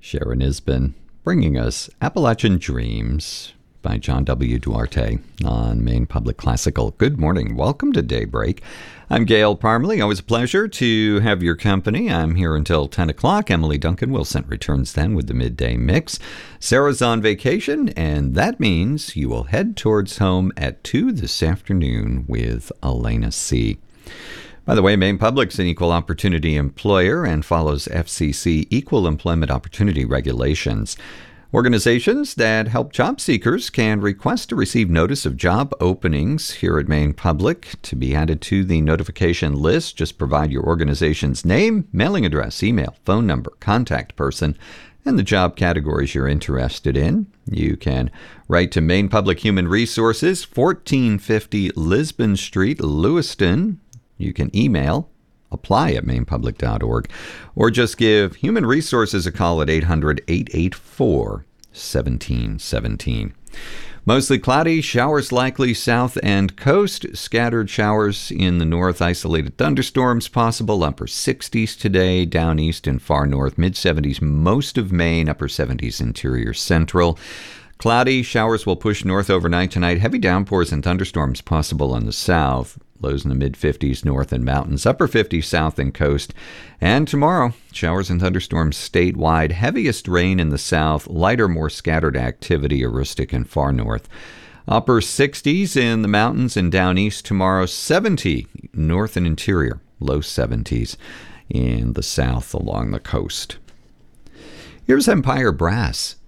Sharon Isbin bringing us Appalachian Dreams by John W. Duarte on Maine Public Classical. Good morning. Welcome to Daybreak. I'm Gail Parmalee. Always a pleasure to have your company. I'm here until 10 o'clock. Emily Duncan-Wilson returns then with the midday mix. Sarah's on vacation, and that means you will head towards home at 2 this afternoon with Elena C. By the way, Maine Public's an equal opportunity employer and follows FCC equal employment opportunity regulations. Organizations that help job seekers can request to receive notice of job openings here at Maine Public. To be added to the notification list, just provide your organization's name, mailing address, email, phone number, contact person, and the job categories you're interested in. You can write to Maine Public Human Resources, 1450 Lisbon Street, Lewiston. You can email apply@mainepublic.org or just give Human Resources a call at 800-884-1717. Mostly cloudy, showers likely south and coast, scattered showers in the north, isolated thunderstorms possible, upper 60s today, down east and far north, mid-70s most of Maine, upper 70s interior central. Cloudy, showers will push north overnight tonight, heavy downpours and thunderstorms possible on the south. Lows in the mid-50s north and mountains, upper 50s south and coast. And tomorrow, showers and thunderstorms statewide, heaviest rain in the south, lighter, more scattered activity, Aroostook and far north. Upper 60s in the mountains and down east tomorrow, 70 north and interior, low 70s in the south along the coast. Here's Empire Brass